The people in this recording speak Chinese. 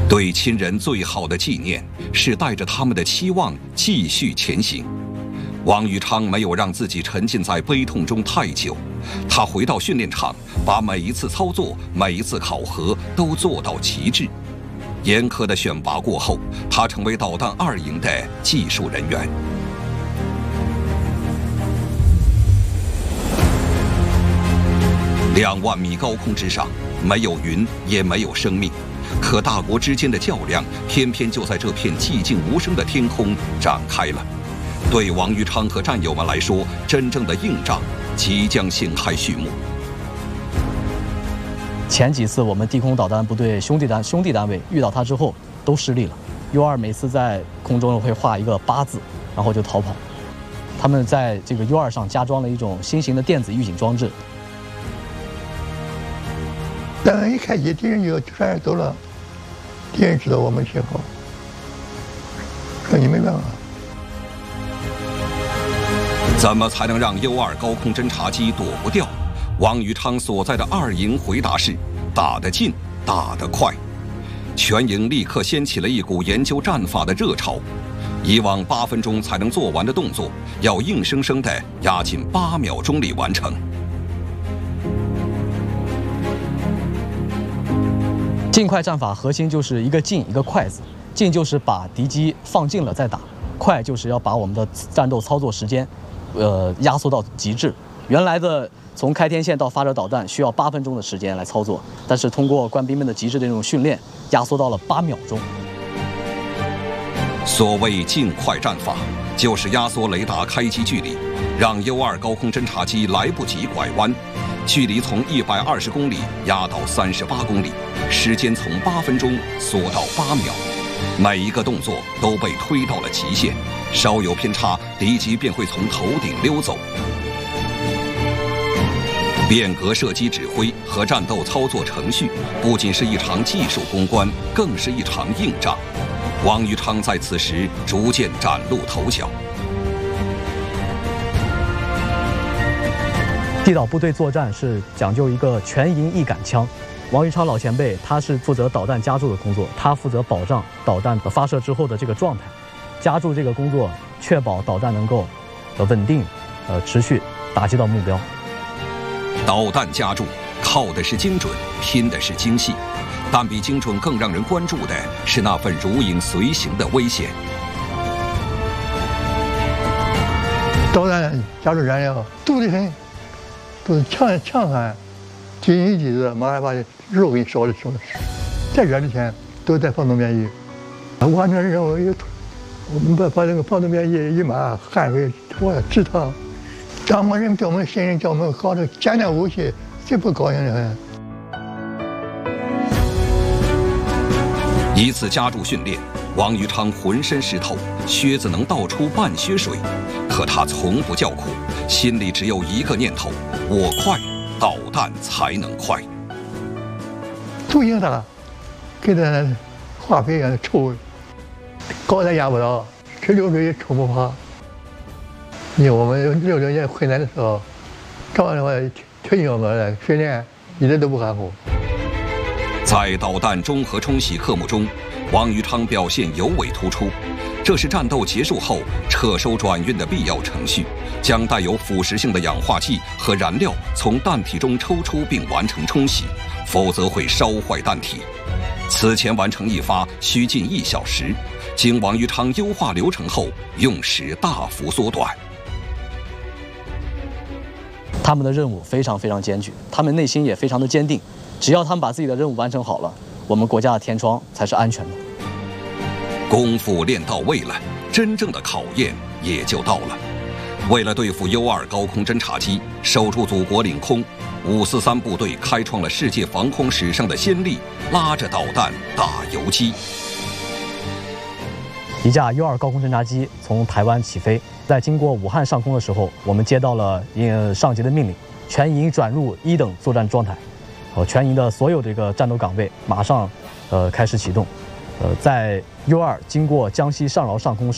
对亲人最好的纪念是带着他们的期望继续前行。王宇昌没有让自己沉浸在悲痛中太久，他回到训练场，把每一次操作、每一次考核都做到极致。严苛的选拔过后，他成为导弹2营的技术人员。2万米高空之上，没有云，也没有生命。可大国之间的较量，偏偏就在这片寂静无声的天空展开了。对王宇昌和战友们来说，真正的硬仗即将掀开序幕。 前几次我们地空导弹部队兄弟单位遇到它之后都失利了。U2每次在空中会画一个8字，然后就逃跑。他们在这个 U2上加装了一种新型的电子预警装置。 当然一开机，敌人就全是走了，敌人知道我们信号，这你没办法。 怎么才能让 U2高空侦察机躲不掉？王宇昌所在的2营回答是：打得近，打得快。全营立刻掀起了一股研究战法的热潮。以往8分钟才能做完的动作，要硬生生地压进8秒钟里完成。 近快战法核心就是一个近一个快字。近就是把敌机放近了再打，快就是要把我们的战斗操作时间，压缩到极致。原来的从开天线到发射导弹需要8分钟的时间来操作，但是通过官兵们的极致的这种训练，压缩到了8秒钟。 所谓近快战法，就是压缩雷达开机距离，让 U2高空侦察机来不及拐弯，距离从120公里压到38公里，时间从8分钟缩到8秒。每一个动作都被推到了极限，稍有偏差，敌机便会从头顶溜走。变革射击指挥和战斗操作程序，不仅是一场技术攻关，更是一场硬仗。王宇昌在此时逐渐崭露头角。 地导部队作战是讲究一个全营一杆枪。王宇昌老前辈他是负责导弹加注的工作，他负责保障导弹的发射之后的这个状态。加注这个工作，确保导弹能够稳定持续打击到目标。 导弹加注靠的是精准，拼的是精细，但比精准更让人关注的是那份如影随形的危险。 导弹加注燃料毒得很，都是强悍，进一机子马上把肉给你烧了，在热之前都在防毒面衣。完成任务我们把那个防毒面衣一抹，汗水我直淌。张国人叫我们新人叫我们搞这简单武器，谁不高兴的很？ 一次加注训练，王宇昌浑身湿透，靴子能倒出半靴水，可他从不叫苦，心里只有一个念头：我快，导弹才能快。 毒性大，跟那化肥一样的臭，高咱压不到，吃流水也抽不趴。你看我们60年困难的时候，照样的话推进我们的训练一点都不含糊。 在导弹中和冲洗科目中，王宇昌表现尤为突出。这是战斗结束后撤收转运的必要程序，将带有腐蚀性的氧化剂和燃料从弹体中抽出并完成冲洗，否则会烧坏弹体。此前完成一发需近1小时，经王宇昌优化流程后，用时大幅缩短。 他们的任务非常艰巨，他们内心也非常的坚定。只要他们把自己的任务完成好了，我们国家的天窗才是安全的。 功夫练到位了，真正的考验也就到了。为了对付 U2高空侦察机，守住祖国领空，543部队开创了世界防空史上的先例，拉着导弹打游击。 一架U2高空侦察机从台湾起飞，在经过武汉上空的时候，我们接到了上级的命令，全营转入1等作战状态。全营的所有这个战斗岗位马上开始启动。在 U2经过江西上饶上空时，